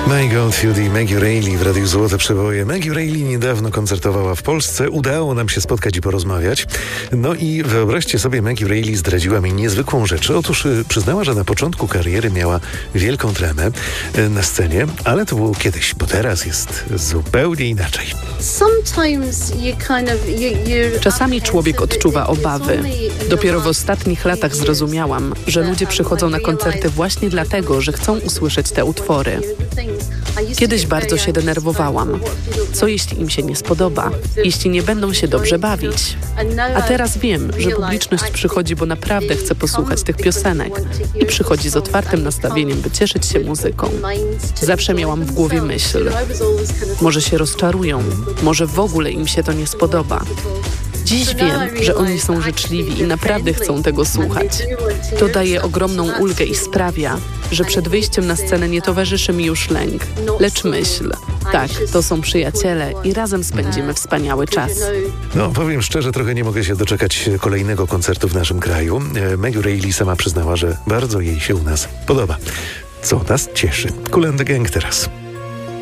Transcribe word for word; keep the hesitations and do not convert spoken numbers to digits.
My Goldfield i Maggie Reilly w Radiu Złote Przeboje. Maggie Reilly niedawno koncertowała w Polsce. Udało nam się spotkać i porozmawiać. No i wyobraźcie sobie, Maggie Reilly zdradziła mi niezwykłą rzecz. Otóż y, przyznała, że na początku kariery miała wielką tremę y, na scenie, ale to było kiedyś, bo teraz jest zupełnie inaczej. Czasami człowiek odczuwa obawy. Dopiero w ostatnich latach zrozumiałam, że ludzie przychodzą na koncerty właśnie dlatego, że chcą usłyszeć te utwory. Kiedyś bardzo się denerwowałam. Co jeśli im się nie spodoba? Jeśli nie będą się dobrze bawić? A teraz wiem, że publiczność przychodzi, bo naprawdę chce posłuchać tych piosenek i przychodzi z otwartym nastawieniem, by cieszyć się muzyką. Zawsze miałam w głowie myśl, może się rozczarują, może w ogóle im się to nie spodoba. Dziś wiem, że oni są życzliwi i naprawdę chcą tego słuchać. To daje ogromną ulgę i sprawia, że przed wyjściem na scenę nie towarzyszy mi już lęk, lecz myśl. Tak, to są przyjaciele i razem spędzimy wspaniały czas. No, powiem szczerze, trochę nie mogę się doczekać kolejnego koncertu w naszym kraju. Maggie Reilly sama przyznała, że bardzo jej się u nas podoba. Co nas cieszy. Kool and the Gang teraz.